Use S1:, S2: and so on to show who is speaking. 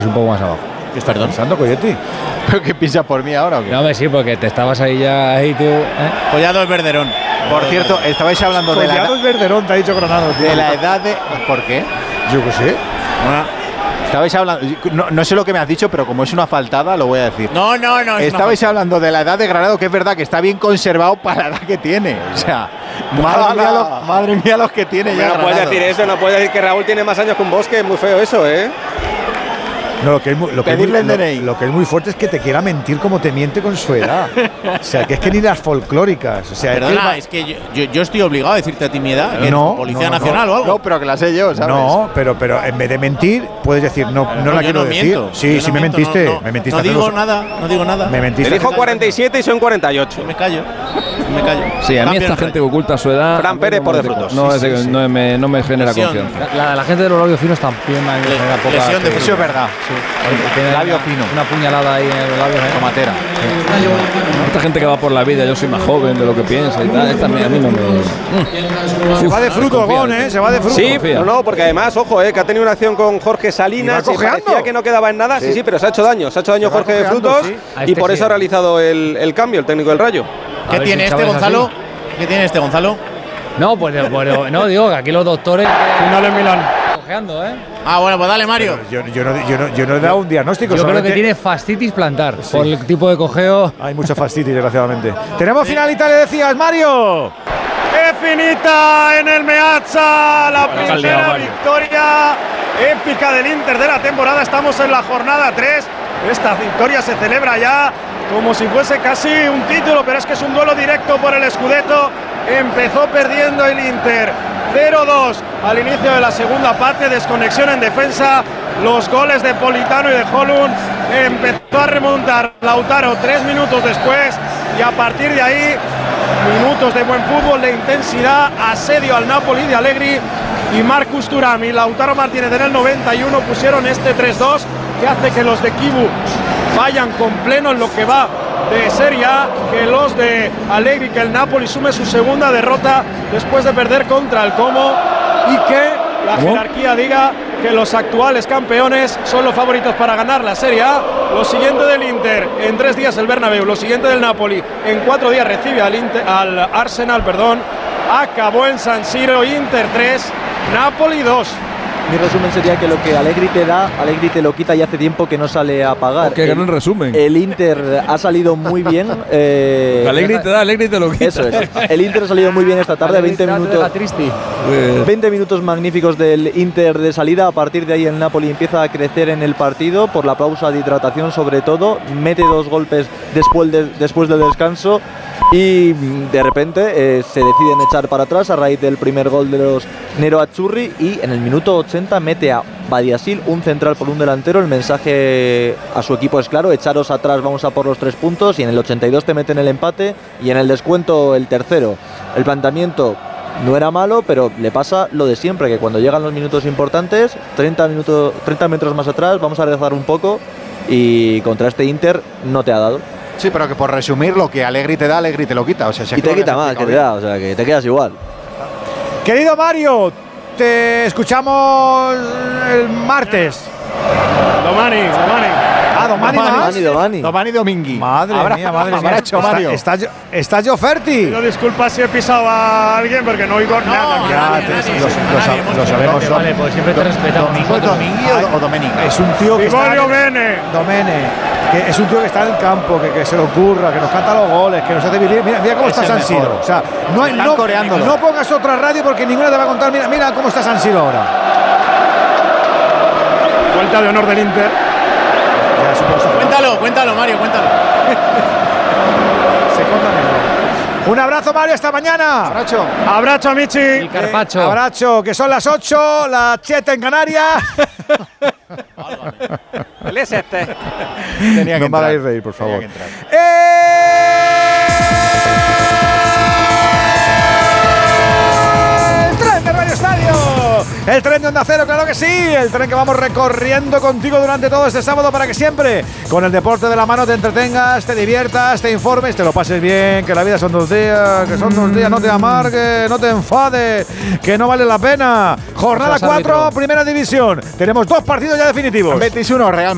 S1: un poco más abajo.
S2: ¿Qué estás pensando, Coyetti? ¿Pero qué piensas por mí ahora o qué?
S1: No, sí, porque te estabas ahí ya, ahí tú.
S2: Collado es Verderón. Por cierto, estabais hablando de la edad.
S3: Collado es Verderón, te ha dicho Granado, tío.
S2: De la edad de. ¿Por qué?
S3: Yo qué sé.
S2: Estabais hablando. No sé lo que me has dicho, pero como es una faltada, lo voy a decir.
S4: No.
S2: Estabais hablando de la edad de Granado, que es verdad que está bien conservado para la edad que tiene. O sea, madre mía los que tiene ya.
S5: No puedes decir eso, no puedes decir que Raúl tiene más años que un Bosque. Es muy feo eso, ¿eh?
S3: No, lo que es muy fuerte es que te quiera mentir como te miente con su edad. O sea, que es que ni las folclóricas. O sea,
S4: Perdona, es que yo estoy obligado a decirte a ti mi edad.
S3: No,
S4: Policía Nacional o algo.
S2: No, pero que la sé yo, ¿sabes?
S3: No, pero en vez de mentir, puedes decir, no la quiero decir.
S4: Miento,
S3: sí, me mentiste. Me mentiste.
S4: No digo nada.
S3: Me mentiste.
S5: Te dijo 47 y son 48.
S4: Me callo.
S6: Sí, a mí esta gente que oculta su edad.
S5: Fran Pérez por de frutos.
S6: No me genera confianza.
S1: La gente de los labios finos también me genera poca.
S2: Lesión de eso es verdad.
S1: Tiene
S2: labio fino.
S1: Una puñalada ahí en los labios.
S2: Tomatera.
S6: Esta gente que va por la vida, yo soy más joven de lo que piensa y tal. Esta a mí no me.
S3: Se va de fruto, Gon, ¿eh? Se va de fruto.
S5: Sí, no, porque además, ojo, que ha tenido una acción con Jorge Salinas y parecía que no quedaba en nada. Sí, pero se ha hecho daño. Se ha hecho daño Jorge de Frutos y por eso ha realizado el cambio, el técnico del Rayo.
S4: ¿Qué tiene este, Gonzalo? ¿Qué tiene este, Gonzalo?
S1: No, pues no, digo que aquí los doctores.
S3: Final en Milán.
S1: Cojeando, ¿eh?
S4: Ah, bueno, pues dale, Mario.
S3: Yo no he dado un diagnóstico.
S1: Yo creo que tiene fascitis plantar. Sí. Por el tipo de cojeo.
S3: Hay mucha fascitis, desgraciadamente. Tenemos final Italia, decías, Mario. ¡Es finita en el Meazza! La primera victoria épica del Inter de la temporada. Estamos en la jornada 3. Esta victoria se celebra ya como si fuese casi un título, pero es que es un duelo directo por el Scudetto. Empezó perdiendo el Inter 0-2 al inicio de la segunda parte, desconexión en defensa, los goles de Politano y de Højlund. Empezó a remontar Lautaro 3 minutos después y a partir de ahí minutos de buen fútbol, de intensidad, asedio al Napoli de Allegri y Marcus Thuram y Lautaro Martínez en el 91 pusieron este 3-2 que hace que los de Kivu vayan con pleno en lo que va de Serie A, que los de Allegri, que el Napoli sume su segunda derrota después de perder contra el Como y que la jerarquía diga que los actuales campeones son los favoritos para ganar la Serie A. Lo siguiente del Inter, en 3 días el Bernabéu, lo siguiente del Napoli, en 4 días recibe al Arsenal, acabó en San Siro, Inter 3, Napoli 2.
S7: Mi resumen sería que lo que Allegri te da, Allegri te lo quita y hace tiempo que no sale a pagar.
S6: Que gran resumen.
S7: El Inter ha salido muy bien.
S6: Allegri te da, Allegri te lo quita.
S7: Eso es. El Inter ha salido muy bien esta tarde, 20 minutos magníficos del Inter de salida. A partir de ahí el Napoli empieza a crecer en el partido por la pausa de hidratación sobre todo. Mete 2 golpes después del descanso. Y de repente se deciden echar para atrás a raíz del primer gol de los Nero Azzurri y en el minuto 80 mete a Badiashile, un central por un delantero. El mensaje a su equipo es claro: echaros atrás, vamos a por los 3 puntos. Y en el 82 te meten el empate y en el descuento el tercero. El planteamiento no era malo, pero le pasa lo de siempre, que cuando llegan los minutos importantes, 30 metros más atrás, vamos a rezar un poco y contra este Inter no te ha dado.
S2: Sí, pero que por resumir, lo que Allegri te da, Allegri te lo quita. O sea,
S7: y te quita más que te da, o sea, que te quedas igual.
S3: Querido Mario, te escuchamos el martes. Domani.
S2: Domani Domingui.
S3: Madre mía.
S2: Abrazo, Mario.
S3: ¿Estás yo Ferti?
S8: Pido disculpas si he pisado a alguien porque no oigo nada.
S3: Lo sabemos.
S1: Vale, pues siempre te respetamos.
S2: ¿Domingui o Domenico?
S3: Es un tío que está...
S8: Domene.
S3: Que es un tío que está en el campo, que se le ocurra, que nos canta los goles, que nos hace vivir. Mira cómo está San Siro. O sea, no pongas otra radio porque ninguna te va a contar. Mira cómo está San Siro ahora.
S8: Vuelta de honor del Inter.
S4: Cuéntalo, Mario, cuéntalo.
S3: Un abrazo, Mario, hasta mañana.
S8: Abrazo, amici.
S1: El Carpaccio.
S3: Abrazo, que son las 8, las 7 en Canarias.
S5: ¿Él es este?
S3: No me hagáis reír, por favor. ¡El tren de Radio Estadio! El tren de Onda Cero, claro que sí. El tren que vamos recorriendo contigo durante todo este sábado para que siempre, con el deporte de la mano, te entretengas, te diviertas, te informes, te lo pases bien, que la vida son 2 días, no te amargues, no te enfades, que no vale la pena. Jornada 4, Primera División. Tenemos 2 partidos ya definitivos.
S2: Betis 1, Real Madrid.